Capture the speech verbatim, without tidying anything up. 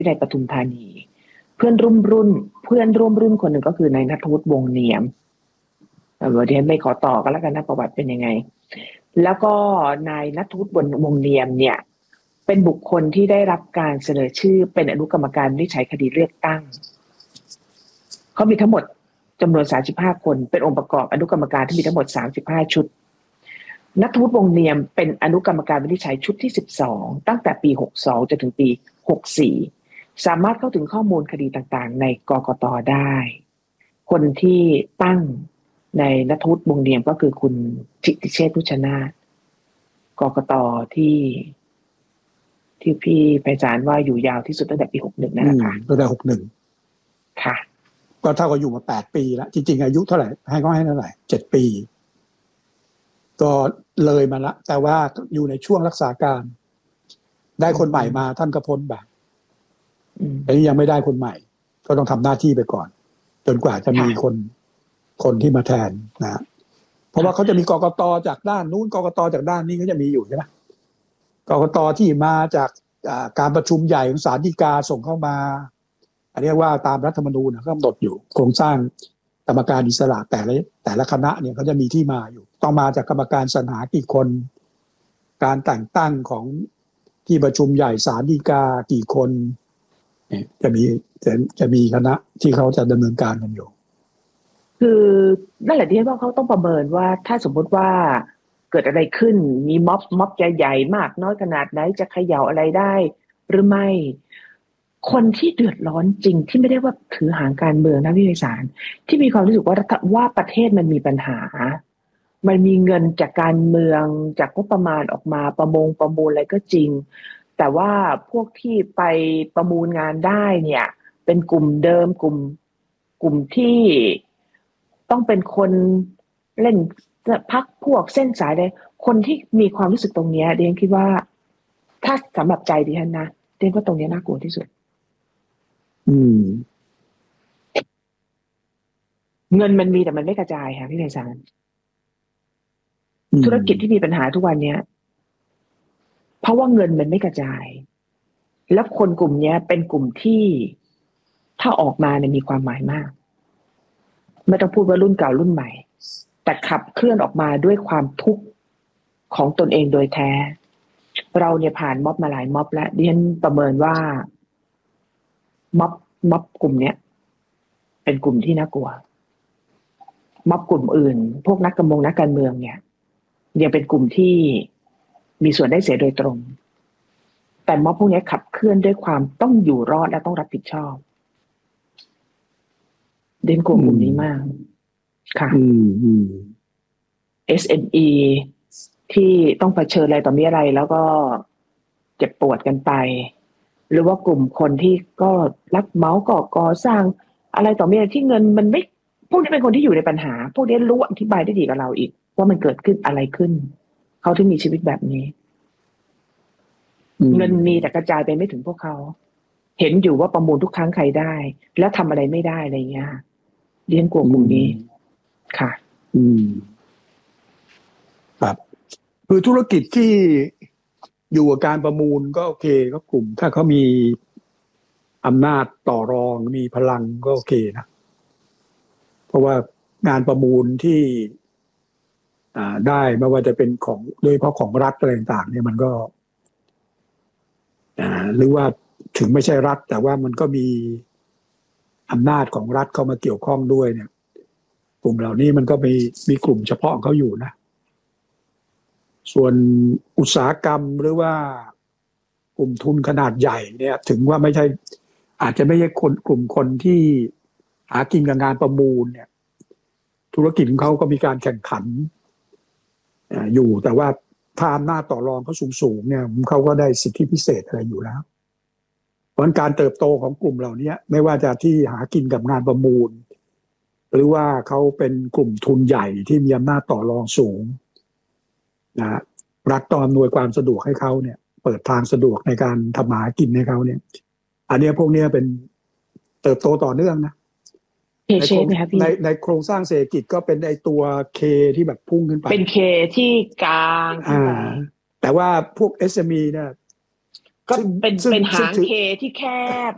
วิทยาลัยปทุมธานีเพื่อนร่วมรุ่นเพื่อนร่วมรุ่นคนหนึ่งก็คือนายณัฐวุฒิวงศ์เนียมเออเดี๋ยวไม่ขอต่อกันแล้วกันนะประวัติเป็นยังไงแล้วก็นายณัฐวุฒิวงศ์เนียมเนี่ยเป็นบุคคลที่ได้รับการเสนอชื่อเป็นอนุกรรมการวินิจฉัยคดีเลือกตั้งเขามีทั้งหมดจำนวนสามสิบห้าคนเป็นองค์ประกอบอนุกรรมการที่มีทั้งหมดสามสิบห้าชุดณัฐวุฒิวงศ์เนียมเป็นอนุกรรมการวินิจฉัยชุดที่สิบสองตั้งแต่ปีหกสองจนถึงปีหกสี่สามารถเข้าถึงข้อมูลคดีต่างๆในกกต.ได้คนที่ตั้งในณัฐวุฒิวงศ์เนียมก็คือคุณจิติเชษฐ์ นุชนาถกกต.ที่ที่พี่ไพศาลว่าอยู่ยาวที่สุดตั้งแต่ปีหกสิบเอ็ดนั่นแหละค่ะตั้งแต่หกสิบเอ็ดค่ะก็เท่ากับอยู่มาแปดปีแล้วจริงๆอายุเท่าไหร่ให้เขาให้เท่าไหร่เจ็ดปีก็เลยมาละแต่ว่าอยู่ในช่วงรักษาการได้คนใหม่มาท่านก็พ้นแบบแต่ยังไม่ได้คนใหม่ก็ต้องทำหน้าที่ไปก่อนจนกว่าจะมีคนคนที่มาแทนนะเพราะว่าเขาจะมีกกตจากด้านนู้นกกตจากด้านนี้ก็จะมีอยู่ใช่ไหมกกตที่มาจากการประชุมใหญ่ของศาลฎีกาส่งเข้ามาอันนี้ว่าตามรัฐธรรมนูญก็กำหนดอยู่โครงสร้างกรรมการอิสระแต่ละแต่ละคณะเนี่ยเขาจะมีที่มาอยู่ต้องมาจากกรรมการสรรหากี่คนการแต่งตั้งของที่ประชุมใหญ่ศาลฎีกากี่คนเนี่ยจะมีจะจะมีคณะที่เขาจะดำเนินการกันอยู่คือนั่นแหละที่ว่าเขาต้องประเมินว่าถ้าสมมติว่าเกิดอะไรขึ้นมีม็อบม็อบใหญ่ๆมากน้อยขนาดไหนจะเขย่าอะไรได้หรือไม่คนที่เดือดร้อนจริงที่ไม่ได้ว่าถือหางการเมืองนะพี่ไพศาลที่มีความรู้สึกว่าว่าประเทศมันมีปัญหามันมีเงินจากการเมืองจากงบประมาณออกมาประมงประมูลอะไรก็จริงแต่ว่าพวกที่ไปประมูลงานได้เนี่ยเป็นกลุ่มเดิมกลุ่มกลุ่มที่ต้องเป็นคนเล่นพักพวกเส้นสายเลยคนที่มีความรู้สึกตรงนี้ดิฉันคิดว่าถ้าสำหรับใจดิฉันนะดิฉันว่าตรงนี้น่ากลัวที่สุดอืมเงินมันมีแต่มันไม่กระจายค่ะพี่ไพศาลธุรกิจที่มีปัญหาทุกวันเนี้ยเพราะว่าเงินมันไม่กระจายแล้วคนกลุ่มนี้เป็นกลุ่มที่ถ้าออกมาเนี่ยมีความหมายมากไม่ต้องพูดว่ารุ่นเก่ารุ่นใหม่แต่ขับเคลื่อนออกมาด้วยความทุกข์ของตนเองโดยแท้เราเนี่ยผ่านม็อบมาหลายม็อบแล้วดิฉันประเมินว่าม็อบม็อบกลุ่มเนี้ยเป็นกลุ่มที่น่ากลัวม็อบกลุ่มอื่นพวกนักการเมืองนักการเมืองเนี่ยยังเป็นกลุ่มที่มีส่วนได้เสียโดยตรงแต่ม็อบพวกนี้ขับเคลื่อนด้วยความต้องอยู่รอดและต้องรับผิดชอบเด่นกลุ่มกลุ่มนี้มากค่ะ เอส เอ็ม อี ที่ต้องเผชิญอะไรต่อมีอะไรแล้วก็เจ็บปวดกันไปหรือว่ากลุ่มคนที่ก็รับเหมาก่อก่อสร้างอะไรต่อมีอะไรที่เงินมันไม่พวกนี้เป็นคนที่อยู่ในปัญหาพวกนี้รู้อธิบายได้ดีกว่าเราอีกว่ามันเกิดขึ้นอะไรขึ้นเขาถึงมีชีวิตแบบนี้เงินมีแต่กระจายไปไม่ถึงพวกเขาเห็นอยู่ว่าประมูลทุกครั้งใครได้แล้วทำอะไรไม่ได้อะไรเงี้ยเรียนกลุ่มกลุ่มนี้ค่ะอืมครับคือธุรกิจที่อยู่กับการประมูลก็โอเคก็กลุ่มถ้าเขามีอำนาจต่อรองมีพลังก็โอเคนะเพราะว่างานประมูลที่อ่าได้ไม่ว่าจะเป็นของโดยเฉพาะของรัฐอะไรต่างๆเนี่ยมันก็อ่าหรือว่าถึงไม่ใช่รัฐแต่ว่ามันก็มีอำนาจของรัฐเข้ามาเกี่ยวข้องด้วยเนี่ยกลุ่มเหล่านี้มันก็มีมีกลุ่มเฉพาะของเขาอยู่นะส่วนอุตสาหกรรมหรือว่ากลุ่มทุนขนาดใหญ่เนี่ยถึงว่าไม่ใช่อาจจะไม่ใช่คนกลุ่มคนที่หากินกับงานประมูลเนี่ยธุรกิจของเขาก็มีการแข่งขันอยู่แต่ว่าถ้าอำนาจต่อรองเขาสูงๆเนี่ยเขาก็ได้สิทธิพิเศษอะไรอยู่แล้วเพราะการเติบโตของกลุ่มเหล่านี้ไม่ว่าจะที่หากินกับงานประมูลหรือว่าเขาเป็นกลุ่มทุนใหญ่ที่มีอำนาจต่อรองสูงนะรัฐต้องอำนวยความสะดวกให้เขาเนี่ยเปิดทางสะดวกในการทำหากินให้เขาเนี่ยอันนี้พวกนี้เป็นเติบโตต่อเนื่องนะในโครงในในโครงสร้างเศรษฐกิจก็เป็นไอตัว K ที่แบบพุ่งขึ้นไปเป็น K ที่กลางอ่าแต่ว่าพวก เอส เอ็ม อี เนี่ยก็เป็นเป็นหาง K ที่แคบ